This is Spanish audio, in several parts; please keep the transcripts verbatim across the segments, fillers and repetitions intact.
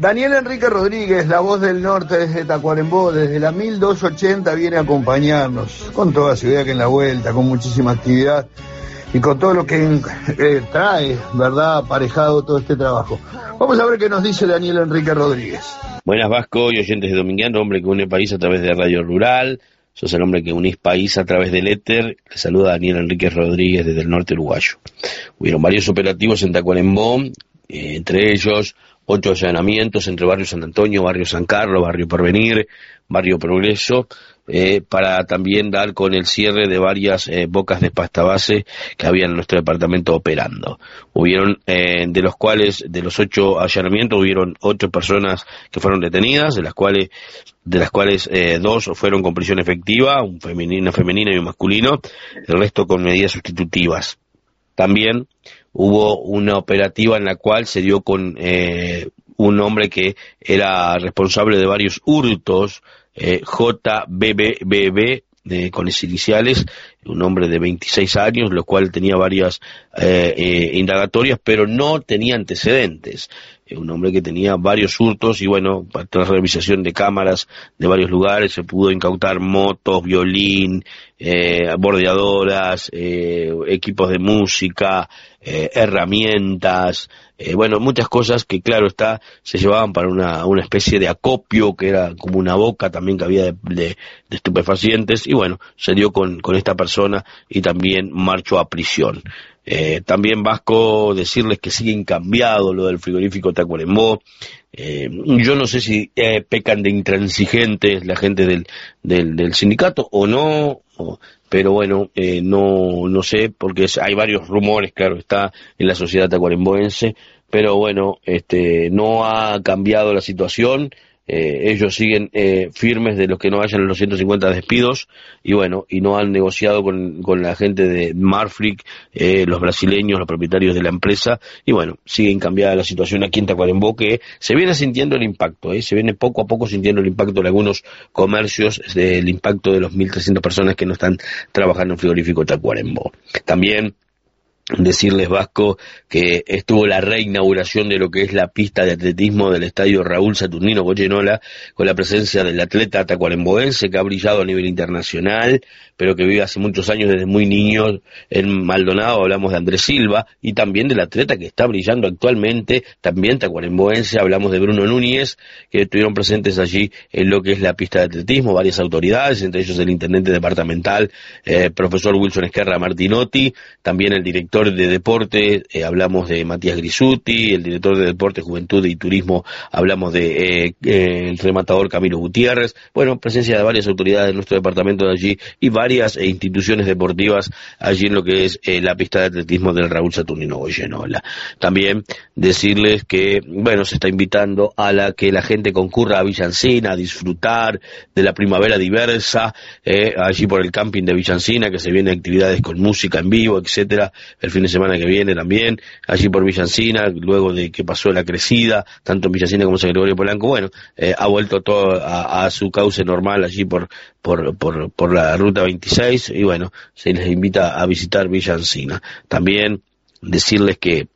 Daniel Enrique Rodríguez, la voz del norte desde Tacuarembó, desde la mil doscientos ochenta viene a acompañarnos, con toda seguridad que en la vuelta, con muchísima actividad y con todo lo que eh, trae, ¿verdad?, aparejado todo este trabajo. Vamos a ver qué nos dice Daniel Enrique Rodríguez. Buenas, Vasco y oyentes de Domingueando, hombre que une país a través de Radio Rural. Sos el hombre que unís país a través del éter. Le saluda Daniel Enrique Rodríguez desde el norte uruguayo. Hubieron varios operativos en Tacuarembó, eh, entre ellos ocho allanamientos entre Barrio San Antonio, Barrio San Carlos, Barrio Porvenir, Barrio Progreso, eh, para también dar con el cierre de varias eh, bocas de pasta base que había en nuestro departamento operando. Hubieron, eh, de los cuales, de los ocho allanamientos, hubieron ocho personas que fueron detenidas, de las cuales de las cuales eh, dos fueron con prisión efectiva, un femenino, una femenina y un masculino, el resto con medidas sustitutivas. También hubo una operativa en la cual se dio con eh, un hombre que era responsable de varios hurtos, eh, J B B B, de, con las iniciales, un hombre de veintiséis años, lo cual tenía varias eh, eh, indagatorias, pero no tenía antecedentes. Eh, un hombre que tenía varios hurtos y bueno, tras revisación de cámaras de varios lugares se pudo incautar motos, violín, eh, bordeadoras, eh, equipos de música, eh, herramientas, eh, bueno, muchas cosas que claro está, se llevaban para una, una especie de acopio que era como una boca también que había de, de, de estupefacientes y bueno, se dio con, con esta persona y también marchó a prisión. Eh, también, Vasco, decirles que sigue incambiado lo del frigorífico Tacuarembó. Eh, yo no sé si eh, pecan de intransigentes la gente del, del, del sindicato o no, o, pero bueno, eh, no, no sé, porque es, hay varios rumores, claro, está en la sociedad tacuaremboense, pero bueno, este, no ha cambiado la situación. Eh, ellos siguen eh, firmes de los que no hayan los ciento cincuenta despidos y bueno, y no han negociado con, con la gente de Marfrig, eh, los brasileños, los propietarios de la empresa y bueno, sigue incambiada la situación aquí en Tacuarembó que se viene sintiendo el impacto, eh, se viene poco a poco sintiendo el impacto de algunos comercios, del impacto de los mil trescientas personas que no están trabajando en frigorífico Tacuarembó. También decirles, Vasco, que estuvo la reinauguración de lo que es la pista de atletismo del estadio Raúl Saturnino Goyenola, con la presencia del atleta tacuaremboense que ha brillado a nivel internacional, pero que vive hace muchos años desde muy niño en Maldonado. Hablamos de Andrés Silva, y también del atleta que está brillando actualmente, también tacuaremboense. Hablamos de Bruno Núñez, que estuvieron presentes allí en lo que es la pista de atletismo, varias autoridades, entre ellos el intendente departamental, eh, profesor Wilson Esquerra Martinotti, también el director de deporte, eh, hablamos de Matías Grisuti, el director de deporte, juventud y turismo, hablamos de eh, eh, el rematador Camilo Gutiérrez, bueno, presencia de varias autoridades de nuestro departamento de allí y varias eh, instituciones deportivas allí en lo que es eh, la pista de atletismo del Raúl Saturnino Goyenola. También decirles que, bueno, se está invitando a la que la gente concurra a Villa Encina a disfrutar de la primavera diversa, eh, allí por el camping de Villa Encina, que se vienen actividades con música en vivo, etcétera, el fin de semana que viene también, allí por Villa Encina, luego de que pasó la crecida, tanto en Villa Encina como en San Gregorio Polanco, bueno, eh, ha vuelto todo a, a su cauce normal allí por, por, por, por la ruta veintiséis, y bueno, se les invita a visitar Villa Encina. También decirles que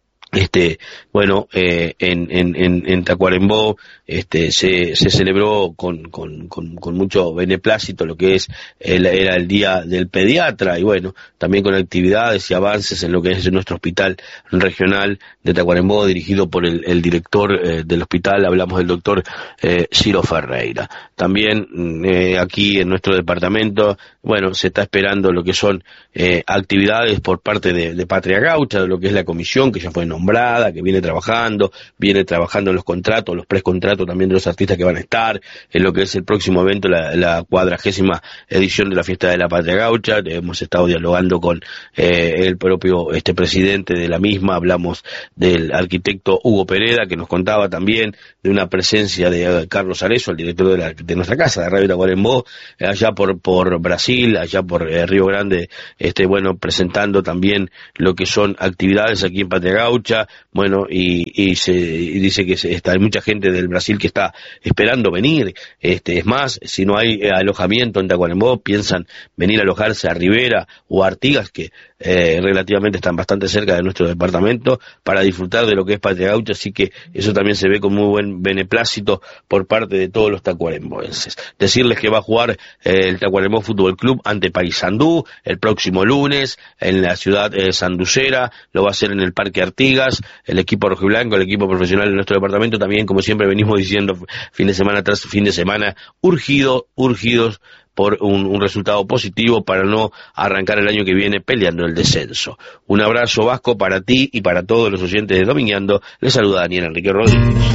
Este, bueno, eh, en, en, en, en Tacuarembó, este, se, se celebró con, con, con, con mucho beneplácito lo que es, el, era el Día del Pediatra, y bueno, también con actividades y avances en lo que es nuestro hospital regional de Tacuarembó, dirigido por el, el director eh, del hospital, hablamos del doctor eh, Ciro Ferreira. También, eh, aquí en nuestro departamento, bueno, se está esperando lo que son, eh, actividades por parte de, de Patria Gaucha, de lo que es la comisión, que ya fue nombrada, nombrada, que viene trabajando, viene trabajando en los contratos, los precontratos también de los artistas que van a estar, en lo que es el próximo evento, la, la cuadragésima edición de la Fiesta de la Patria Gaucha. Hemos estado dialogando con eh, el propio este presidente de la misma, hablamos del arquitecto Hugo Pereda, que nos contaba también de una presencia de uh, Carlos Arezo, el director de, la, de nuestra casa, de Radio Tacuarembó, eh, allá por, por Brasil, allá por eh, Río Grande, este bueno, presentando también lo que son actividades aquí en Patria Gaucha. fecha, bueno, y, y se y dice que se, está, hay mucha gente del Brasil que está esperando venir, este, es más, si no hay eh, alojamiento en Tacuarembó, piensan venir a alojarse a Rivera o a Artigas, que eh, relativamente están bastante cerca de nuestro departamento, para disfrutar de lo que es Patria Gaucha, así que eso también se ve con muy buen beneplácito por parte de todos los tacuaremboenses. Decirles que va a jugar eh, el Tacuarembó Fútbol Club ante Paysandú el próximo lunes en la ciudad eh, sanducera, lo va a hacer en el Parque Artigas, el equipo rojiblanco, el equipo profesional de nuestro departamento, también como siempre venimos diciendo fin de semana tras fin de semana, urgido, urgidos por un, un resultado positivo para no arrancar el año que viene peleando el descenso. Un abrazo vasco para ti y para todos los oyentes de Domingueando. Les saluda Daniel Enrique Rodríguez.